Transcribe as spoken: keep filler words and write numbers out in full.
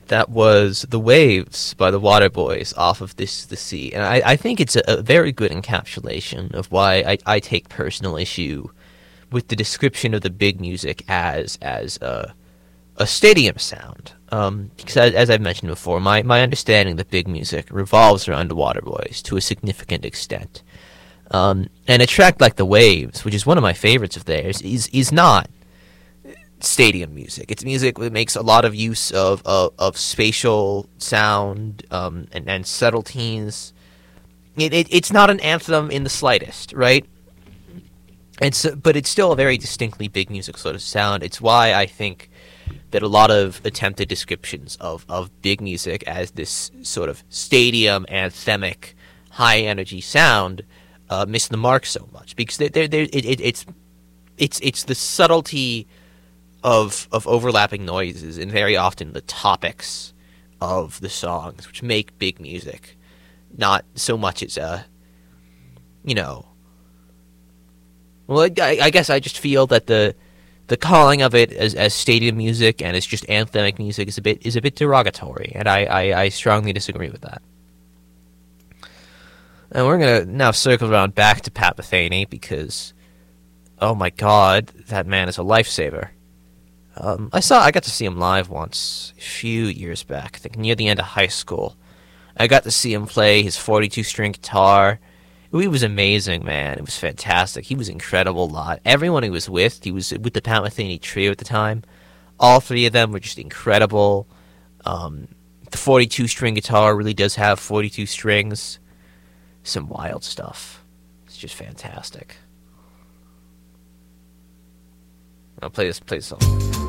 That was The Waves by the Waterboys off of This Is the Sea. And I, I think it's a, a very good encapsulation of why I, I take personal issue with the description of the big music as as a, a stadium sound. Um, because as, as I've mentioned before, my, my understanding of big music revolves around the Waterboys to a significant extent. Um, and a track like The Waves, which is one of my favorites of theirs, is is not stadium music. It's music that makes a lot of use of of, of spatial sound um, and, and subtleties. It, it it's not an anthem in the slightest, right? It's but it's still a very distinctly big music sort of sound. It's why I think that a lot of attempted descriptions of, of big music as this sort of stadium anthemic high energy sound uh, miss the mark so much, because they're, they're, they're, it, it, it's it's it's the subtlety of of overlapping noises and very often the topics of the songs which make big music, not so much as a, you know. Well, I, I guess I just feel that the the calling of it as, as stadium music and as just anthemic music is a bit is a bit derogatory, and I, I, I strongly disagree with that. And we're gonna now circle around back to Pat Metheny because, oh my God, that man is a lifesaver. Um, I saw I got to see him live once a few years back, I think near the end of high school. I got to see him play his forty-two string guitar. He was amazing, man. It was fantastic. He was incredible live. Everyone he was with, he was with the Pat Metheny trio at the time. All three of them were just incredible. Um, the forty-two string guitar really does have forty-two strings. Some wild stuff. It's just fantastic. I'll play this, play this song.